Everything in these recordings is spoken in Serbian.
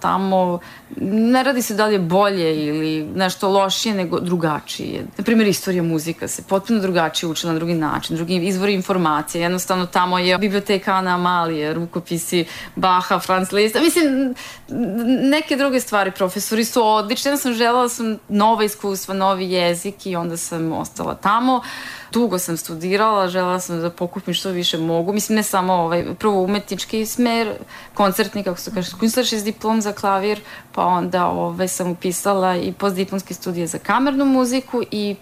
tamo ne radi se da li je bolje ili nešto lošije, nego drugačije. Naprimjer, istorija muzika se potpuno drugačije uči na drugi način, drugi izvori informacije. Jednostavno tamo je biblioteka Ana Amalije, rukopisi Baha, Franz Liszt. Mislim, neke druge stvari. Profesori su odlični. Jednostavno želela sam nova iskustva, novi jezik i onda sam ostala tamo. Dugo sam studirala, želela sam da pokupim što više mogu. Mislim, ne samo prvo umetnički smer, koncertni, kako se kaže, Künstlerisches diplom za klavir, pa onda sam upisala i postdiplomske studije za kamernu muziku i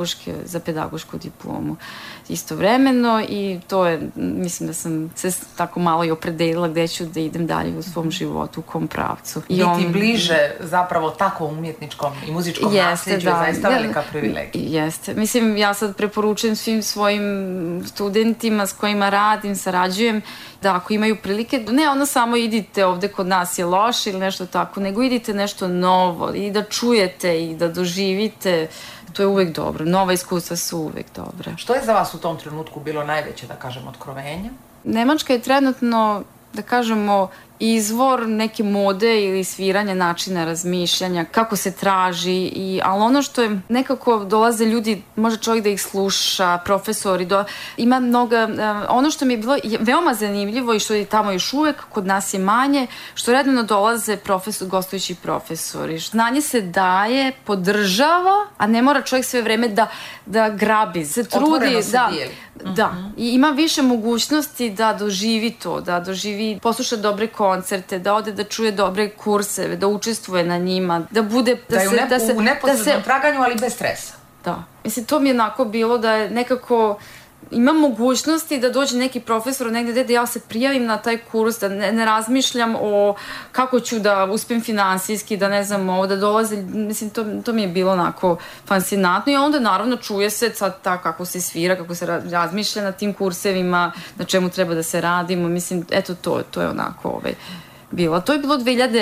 za pedagošku diplomu istovremeno i to je, mislim da sam se tako malo i opredelila gde ću da idem dalje u svom životu, u kom pravcu. Biti bliže zapravo tako umjetničkom i muzičkom nasljeđu je zaista velika privilegija. Jeste. Mislim, ja sad preporučujem svim svojim studentima s kojima radim, sarađujem, da ako imaju prilike, ne ono samo idite ovde kod nas je loše ili nešto tako, nego idite nešto novo i da čujete i da doživite. To je uvek dobro. Nova iskustva su uvek dobre. Što je za vas u tom trenutku bilo najveće, da kažem, otkrovenje? Nemačka je trenutno, da kažemo, izvor neke mode ili sviranja načina razmišljanja, kako se traži, ali ono što je nekako dolaze ljudi, može čovjek da ih sluša, profesori, ima mnogo, ono što mi je bilo veoma zanimljivo i što je tamo još uvek, kod nas je manje, što redovno dolaze gostujući profesori. Znanje se daje, podržava, a ne mora čovjek sve vreme da grabi, se trudi. Otvoreno se dijeli. Da, i ima više mogućnosti da doživi to, da doživi, posluša dobre koncerte, da ode da čuje dobre kurseve, da učestvuje na njima, da bude... Da je u neposrednom traganju, ali bez stresa. Da. Mislim, to mi je onako bilo da je nekako... Imam mogućnosti da dođe neki profesor negde da ja se prijavim na taj kurs, da ne razmišljam o kako ću da uspem finansijski, da ne znam, da dolaze, mislim, to mi je bilo onako fascinantno i onda naravno čuje se sad tako kako se svira, kako se razmišlja na tim kursevima, na čemu treba da se radimo, mislim, eto to je onako bilo. To je bilo 2002.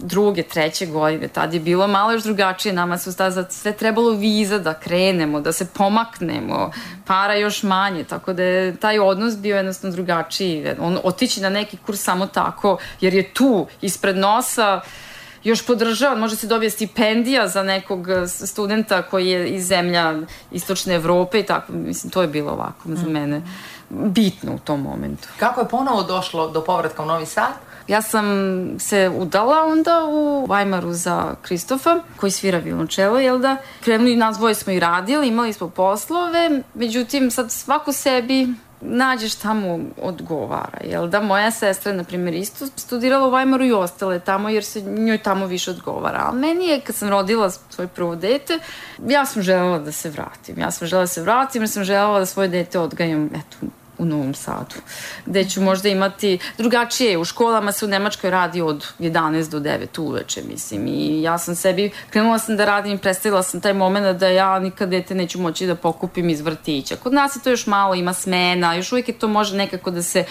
2003. godine, tad je bilo malo još drugačije, nama su sve trebalo viza da krenemo, da se pomaknemo, para još manje, tako da je taj odnos bio jednostavno drugačiji. Otići na neki kurs samo tako, jer je tu, ispred nosa, još podržavan, može se dobije stipendija za nekog studenta koji je iz zemlja Istočne Evrope i tako, mislim, to je bilo ovako za mene bitno u tom momentu. Kako je ponovo došlo do povratka u Novi Sad? Ja sam se udala onda u Weimaru za Kristofa, koji svira violončelo, jel da? Krenuli, nas dvoje smo i radili, imali smo poslove, međutim, sad svako sebi nađeš tamo odgovara, jel da? Moja sestra, na primjer, isto studirala u Weimaru i ostala je tamo, jer se njoj tamo više odgovara. A meni je, kad sam rodila svoje prvo dete, ja sam želela da se vratim. Jer sam želela da svoje dete odgajam, eto, u Novom Sadu, gde ću možda imati drugačije. U školama se u Nemačkoj radi od 11 do 9 uveče, mislim, i ja sam krenula sam da radim i predstavila sam taj moment da ja nikad dete neću moći da pokupim iz vrtića. Kod nas je to još malo, ima smena, još uvijek je to može nekako da se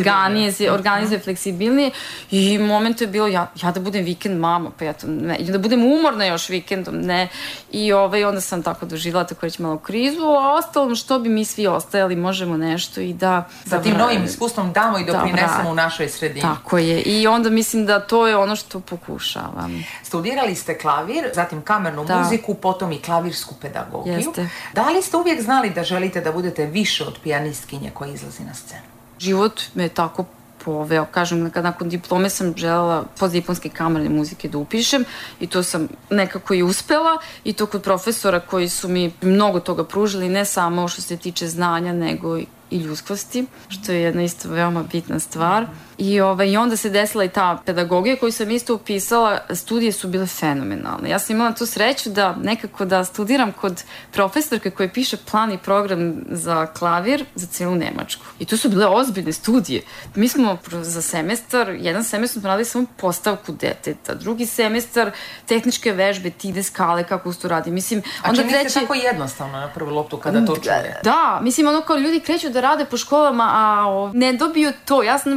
organizuje fleksibilnije i moment je bilo ja da budem vikend mama, pa eto, ne, da budem umorna još vikendom, ne, i onda sam tako doživjela tako reći malo krizu, a ostalo što bi mi svi ostajali, možemo nešto i da... Sa tim novim iskustvom damo i doprinesemo u našoj sredini. Tako je. I onda mislim da to je ono što pokušavam. Studirali ste klavir, zatim kamernu muziku, potom i klavirsku pedagogiju. Jeste. Da li ste uvijek znali da želite da budete više od pijanistkinje koja izlazi na scenu? Život me tako poveo. Kažem, nakon diplome sam želela postdiplomske kamerne muzike da upišem i to sam nekako i uspela i to kod profesora koji su mi mnogo toga pružili, ne samo što se tiče znanja, nego i ljudskosti, što je jedna isto veoma bitna stvar. I onda se desila i ta pedagogija koju sam isto upisala, studije su bile fenomenalne. Ja sam imala tu sreću da nekako da studiram kod profesorke koja piše plan i program za klavir za celu Nemačku. I tu su bile ozbiljne studije. Mi smo za semestar, jedan semestar smo radili samo postavku deteta, drugi semestar tehničke vežbe, tide skale, kako se to radi. Mislim, onda niste tako jednostavno na prvu loptu kada to čuje. Da, mislim, kao ljudi kreću da rade po školama, a ne dobiju to. Ja sam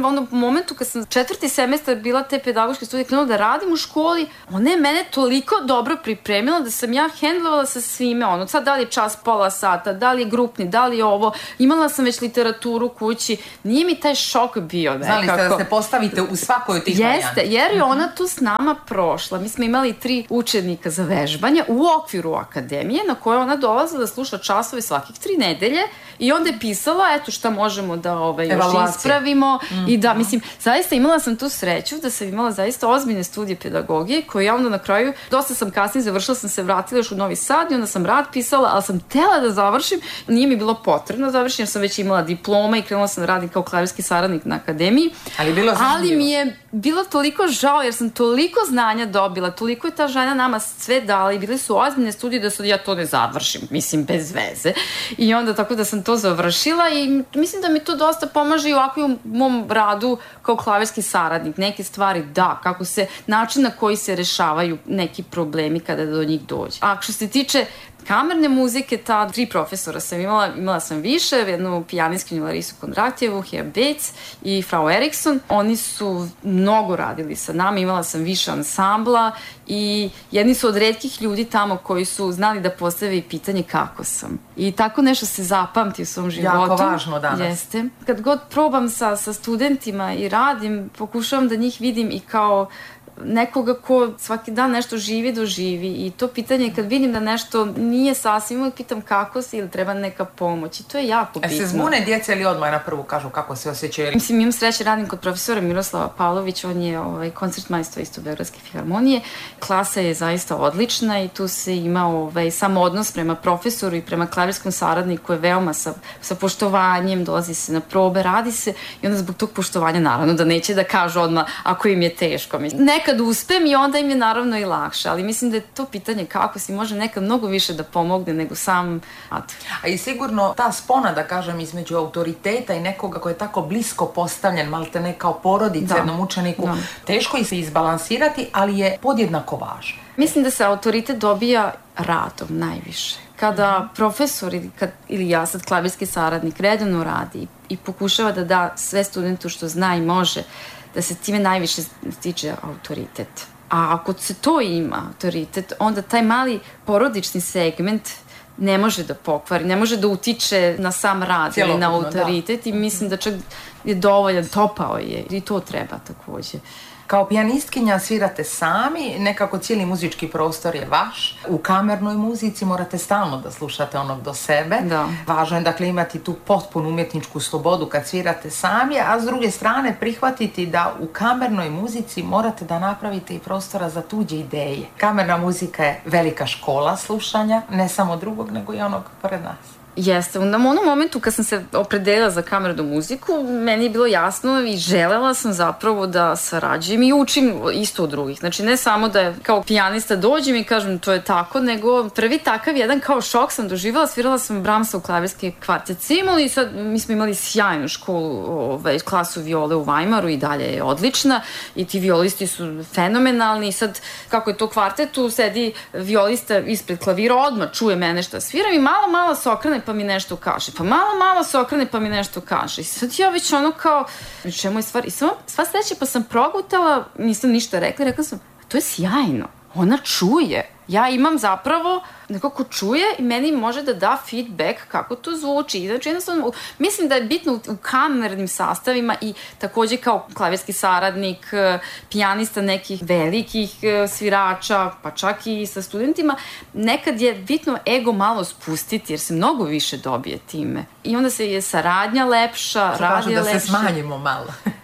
momentu kad sam 4. semestar bila te pedagoške studije, krenula da radim u školi, ona je mene toliko dobro pripremila da sam ja hendlovala sa svime, sad da li je čas pola sata, da li je grupni, da li je ovo, imala sam već literaturu kući, nije mi taj šok bio nekako. Znali ste da se postavite u svakoj od tih varijanta. Jeste, jer je ona tu s nama prošla. Mi smo imali 3 učenika za vežbanje u okviru akademije na koje ona dolazila da sluša časove svakih 3 nedelje i onda je pisala, eto šta možemo da još ispravimo i da, mislim, zaista imala sam tu sreću da sam imala zaista ozbiljne studije pedagogije koje ja onda na kraju, dosta sam kasnije završila, sam se vratila još u Novi Sad i onda sam rad pisala, ali sam htela da završim, nije mi bilo potrebno da završim jer sam već imala diploma i krenula sam da radim kao klavirski saradnik na akademiji, ali mi je bilo toliko žao jer sam toliko znanja dobila, toliko je ta žena nama sve dala i bile su ozbiljne studije da sad ja to ne završim, mislim bez veze, i onda tako da sam to završila i mislim da mi to dosta pomaže i ovako i u mom radu kao klavirski saradnik. Neke stvari da, kako se, način na koji se rešavaju neki problemi kada do njih dođe. A što se tiče kamerne muzike, ta 3 profesora sam imala sam više, jednu pijanistkinju Larisu Kondratjevu, Hea Bates i Frau Eriksson. Oni su mnogo radili sa nama, imala sam više ansambla i jedni su od retkih ljudi tamo koji su znali da postave pitanje kako sam. I tako nešto se zapamti u svom životu. Jako važno danas. Jeste. Kad god probam sa studentima i radim, pokušavam da njih vidim i kao nekoga ko svaki dan nešto živi, doživi i to pitanje kad vidim da nešto nije sasvim, uvijek pitam kako si ili treba neka pomoć i to je jako bitno. Se zbune djeca ili odmah na prvu kažu kako se osjećaju? Mislim, imam sreće, radim kod profesora Miroslava Pavlovića, on je koncertmajstor isto Beogradske filharmonije. Klasa je zaista odlična i tu se ima samo odnos prema profesoru i prema klavirskom saradniku je veoma sa poštovanjem, dolazi se na probe, radi se i onda zbog tog poštovanja naravno da neće da kažu odmah ako im je teško. Nekad uspem i onda im je naravno i lakše, ali mislim da je to pitanje kako si može nekad mnogo više da pomogne nego sam rad. A i sigurno ta spona, da kažem, između autoriteta i nekoga koji je tako blisko postavljen, malte ne kao porodica jednom učeniku, teško je se izbalansirati, ali je podjednako važno. Mislim da se autoritet dobija radom najviše. Kada profesor ili ja sad klavirski saradnik redovno radi i pokušava da da sve studentu što zna i može, da se time najviše stiče autoritet. A ako se to ima, autoritet, onda taj mali porodični segment ne može da pokvari, ne može da utiče na sam rad ili na autoritet i mislim da čak je dovoljan, topao je i to treba takođe. Kao pijanistkinja svirate sami, nekako cijeli muzički prostor je vaš. U kamernoj muzici morate stalno da slušate onog do sebe. Da. Važno je dakle imati tu potpunu umjetničku slobodu kad svirate sami, a s druge strane prihvatiti da u kamernoj muzici morate da napravite i prostora za tuđe ideje. Kamerna muzika je velika škola slušanja, ne samo drugog, nego i onog pored nas. Jeste, u onom momentu kad sam se opredelila za kamernu muziku, meni je bilo jasno i želela sam zapravo da sarađujem i učim isto od drugih. Znači ne samo da kao pijanista dođem i kažem to je tako, nego prvi takav jedan kao šok sam doživjela, svirala sam Brahmsa u klavirski kvartet Cimol i sad mi smo imali sjajnu školu, klasu viole u Weimaru i dalje je odlična i ti violisti su fenomenalni i sad kako je to kvartet, tu sedi violista ispred klavira, odmah čuje mene šta sviram i malo se okrene pa mi nešto kaže, pa malo se okrene pa mi nešto kaže i sad ja već ono kao čemu je stvar i sva sreća pa sam progutala, nisam ništa rekla sam, to je sjajno, ona čuje, ja imam zapravo nekako čuje i meni može da da feedback kako to zvuči. Znači, jednostavno, mislim da je bitno u kamernim sastavima i takođe kao klavirski saradnik, pijanista nekih velikih svirača, pa čak i sa studentima, nekad je bitno ego malo spustiti jer se mnogo više dobije time. I onda se je saradnja lepša, rad je lepše. Da se smanjimo malo.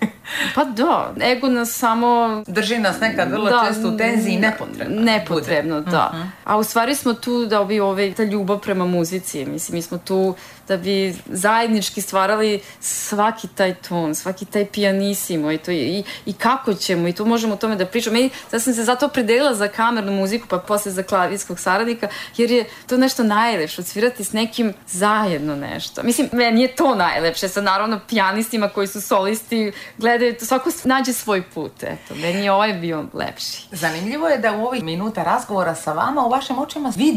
Pa da, ego nas samo... Drži nas nekad vrlo često u tenziji nepotrebno. Nepotrebno, da. A u stvari smo tu da bi ta ljubav prema muzici, mislim, mi smo tu da bi zajednički stvarali svaki taj ton, svaki taj pijanissimo i kako ćemo i to možemo o tome da pričamo. Sad sam se zato opredelila za kamernu muziku, pa posle za klavirskog saradnika, jer je to nešto najlepše, odsvirati s nekim zajedno nešto. Mislim, meni je to najlepše, sa naravno pijanistima koji su solisti, gledaju, svako nađe svoj put, eto, meni je ovaj bio lepši. Zanimljivo je da u ovih minuta razgovora sa vama u vašim očima vidim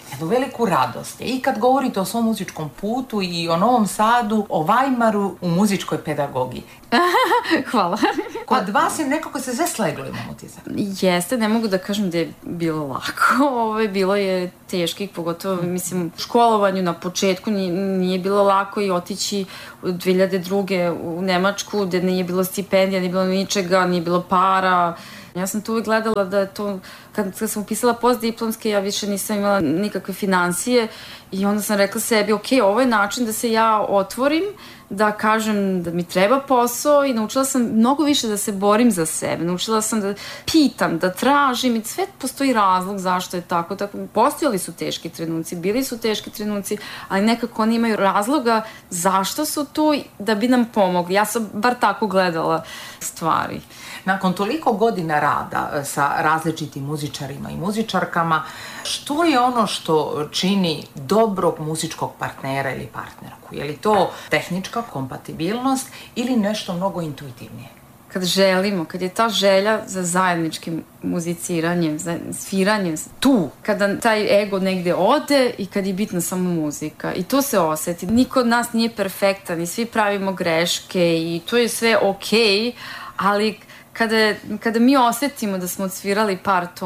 jednu veliku radost. I kad govorite o svom muzičkom putu i o Novom Sadu, o Weimaru u muzičkoj pedagogiji. Hvala. Kod vas je nekako se sve sleglo, imam utisak. Jeste, ne mogu da kažem da je bilo lako. Bilo je teških, pogotovo, mislim, u školovanju na početku nije bilo lako i otići u 2002. u Nemačku, gde nije bilo stipendija, nije bilo ničega, nije bilo para. Ja sam tu uvijek gledala da je to, kad sam upisala postdiplomske, ja više nisam imala nikakve finansije i onda sam rekla sebi, ok, ovo je način da se ja otvorim, da kažem da mi treba posao i naučila sam mnogo više da se borim za sebe, naučila sam da pitam, da tražim i sve postoji razlog zašto je tako. Postojali su teški trenuci, bili su teški trenuci, ali nekako oni imaju razloga zašto su tu da bi nam pomogli. Ja sam bar tako gledala stvari. Nakon toliko godina rada sa različitim muzičarima i muzičarkama, što je ono što čini dobrog muzičkog partnera ili partnerku? Je li to tehnička kompatibilnost ili nešto mnogo intuitivnije? Kad želimo, kad je ta želja za zajedničkim muziciranjem, za sviranjem, tu, kada taj ego negde ode i kad je bitna samo muzika. I to se oseti. Niko od nas nije perfektan i svi pravimo greške i to je sve okej, ali kada mi osetimo da smo odsvirali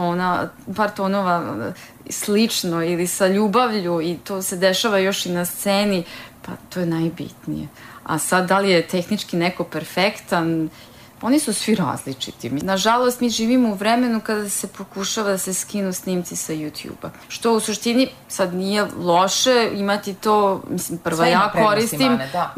par tonova slično ili sa ljubavlju i to se dešava još i na sceni, pa to je najbitnije. A sad, da li je tehnički neko perfektan? Oni su svi različiti. Nažalost, mi živimo u vremenu kada se pokušava da se skinu snimci sa YouTube-a. Što u suštini sad nije loše imati to, mislim, prva ja koristim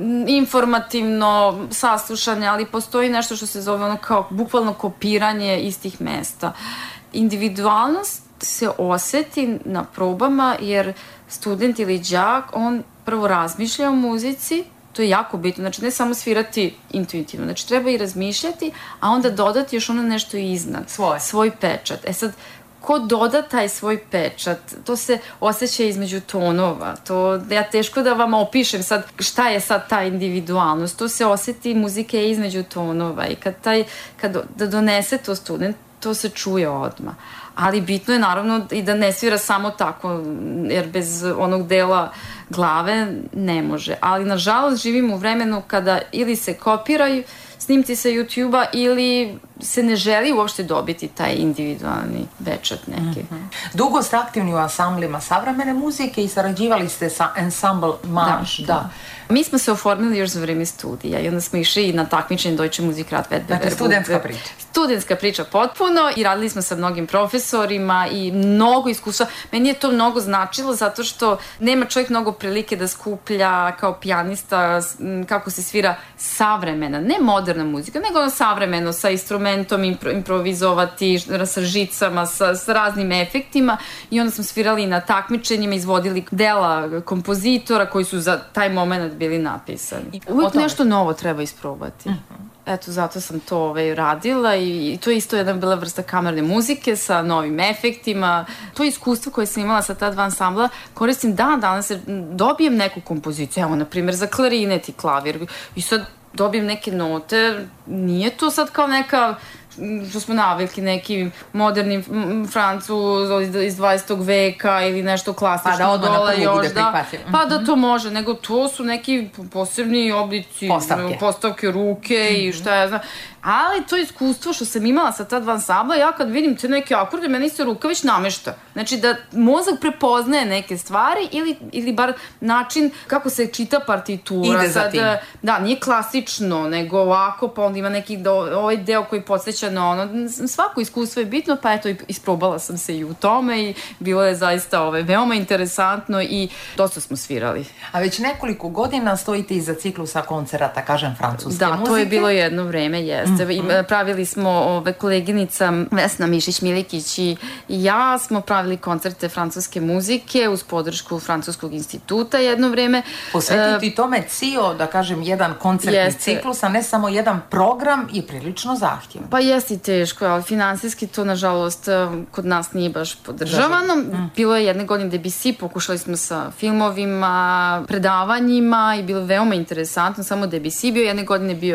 informativno saslušanje, ali postoji nešto što se zove ono kao bukvalno kopiranje istih mesta. Individualnost se oseti na probama jer student ili đak, on prvo razmišlja o muzici. To je jako bitno, znači ne samo svirati intuitivno, znači treba i razmišljati, a onda dodati još ono nešto iznad. Svoj pečat. Sad, ko doda taj svoj pečat, to se osjeća između tonova. To ja teško da vam opišem sad šta je sad ta individualnost. To se osjeti, muzika je između tonova i kad donese to student, to se čuje odmah. Ali bitno je naravno i da ne svira samo tako, jer bez onog dela glave ne može. Ali nažalost živimo u vremenu kada ili se kopiraju snimci sa YouTube-a ili se ne želi uopšte dobiti taj individualni pečat neki. Dugo ste aktivni u ansamblima savremene muzike i sarađivali ste sa Ensemble Marš. Da. Mi smo se oformili još za vreme studija i onda smo išli na takmičenje Deutsche Musikrat-Wettbewerb. Dakle, studentska priča. Studentska priča potpuno i radili smo sa mnogim profesorima i mnogo iskustva. Meni je to mnogo značilo zato što nema čovjek mnogo prilike da skuplja kao pijanista kako se svira savremena, ne moderna muzika, nego ono savremeno sa instrumentom, improvizovati sa žicama, sa raznim efektima i onda smo svirali na takmičenjima, izvodili dela kompozitora koji su za taj moment bili napisani. Uvijek nešto novo treba isprobati. Eto, zato sam to radila i to je isto jedna bila vrsta kamerne muzike sa novim efektima. To iskustvo koje sam imala sa ta dva ansambla koristim danas dobijem neku kompoziciju, evo, na primjer, za klarinet i klavir i sad dobijem neke note, nije to sad kao neka što smo navikli, neki moderni Francuz iz 20. veka ili nešto klasično. Pa da odmah na prvu bude prihvatio. Pa da to može, nego to su neki posebni oblici, postavke ruke i šta ja znam. Ali to iskustvo što sam imala sa ta dva ansambla, ja kad vidim te neke akorde, meni se ruka već namešta. Znači da mozak prepoznaje neke stvari ili bar način kako se čita partitura. Ide za tim. Da, nije klasično, nego ovako, pa onda ima neki ovaj deo koji podsjeća na ono. Svako iskustvo je bitno, pa eto, isprobala sam se i u tome i bilo je zaista veoma interesantno i dosta smo svirali. A već nekoliko godina stojite iza ciklusa koncerata, kažem, francuske muzike. Da, to je bilo jedno vreme, jeste. Pravili smo, koleginica Vesna Mišić-Milikić i ja smo pravili koncerte francuske muzike uz podršku Francuskog instituta jedno vreme. Posvetiti tome cijel, da kažem, jedan koncertni ciklus, a ne samo jedan program je prilično zahtjevno. Pa jeste i teško, ali finansijski to, nažalost, kod nas nije baš podržavano. Bilo je jedne godine Debussy, pokušali smo sa filmovima, predavanjima i bilo veoma interesantno, samo Debussy bio, jedne godine bio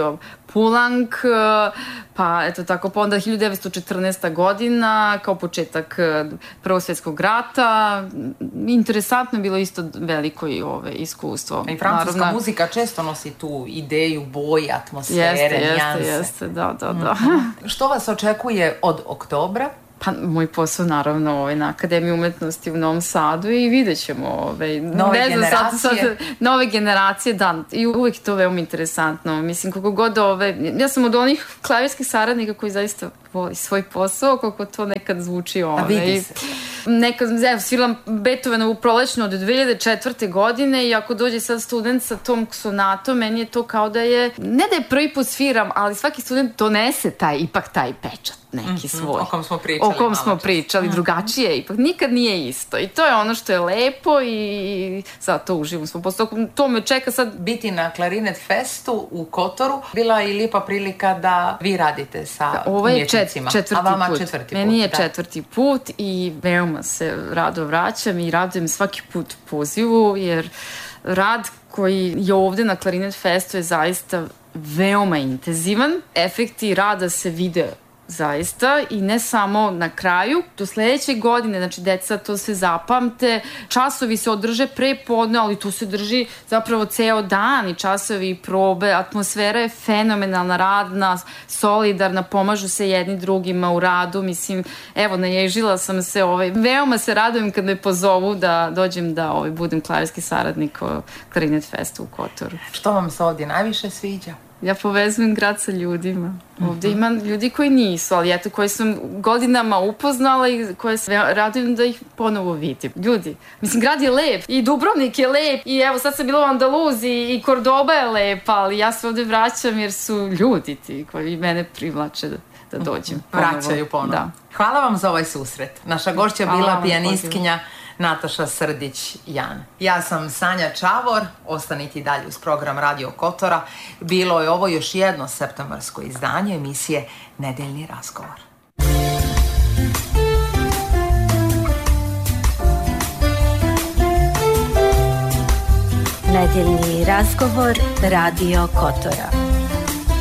Pulang, pa eto tako, pa onda 1914. godina kao početak Prvog svjetskog rata. Interesantno je bilo isto veliko i iskustvo. I francuska muzika često nosi tu ideju boje, atmosfere, nijanse. Jeste, da. Što vas očekuje od oktobra? Pa moj posao naravno na Akademiji umetnosti u Novom Sadu i vidjet ćemo nove generacije, da, i uvijek to veoma interesantno. Mislim, koliko god ja sam od onih klavirskih saradnika koji zaista voli svoj posao, koliko to nekad zvuči vidi se. Nekad, sviram Beethovenovu Prolećnu od 2004. godine i ako dođe sad student sa tom sonatom, meni je to kao da je, ne da je prvi put sviram, ali svaki student donese ipak taj pečat neki svoj. O kom smo pričali. Drugačije, ipak nikad nije isto. I to je ono što je lepo i zato uživam svoj posao. To me čeka sad. Biti na Klarinet Festu u Kotoru bila je i lijepa prilika da vi radite sa umjetnicima. A vama četvrti put. Meni je četvrti put i veoma se rado vraćam i radujem svaki put pozivu, jer rad koji je ovde na Klarinet Festu je zaista veoma intenzivan. Efekti rada se vide zaista i ne samo na kraju, do sledeće godine, znači deca to se zapamte, časovi se održe pre podne, ali to se drži zapravo ceo dan i časovi i probe, atmosfera je fenomenalna, radna, solidarna, pomažu se jedni drugima u radu, mislim, evo, naježila sam se, veoma se radujem kad me pozovu da dođem da budem klavirski saradnik o Klarinet Festu u Kotoru. Što vam se ovdje najviše sviđa? Ja povezujem grad sa ljudima. Ovde ima ljudi koji nisu, ali eto, koje sam godinama upoznala i koje se radujem da ih ponovo vidim. Ljudi, mislim, grad je lep i Dubrovnik je lep i evo sad sam bila u Andaluziji i Kordoba je lepa, ali ja se ovde vraćam jer su ljudi ti koji mene privlače da dođem ponovo. Vraćaju ponovo. Da. Hvala vam za ovaj susret. Naša gošća bila pijanistkinja Nataša Srdić-Jan. Ja sam Sanja Čavor, ostanite i dalje uz program Radio Kotora. Bilo je ovo još jedno septembarsko izdanje emisije Nedeljni razgovor. Nedeljni razgovor Radio Kotora.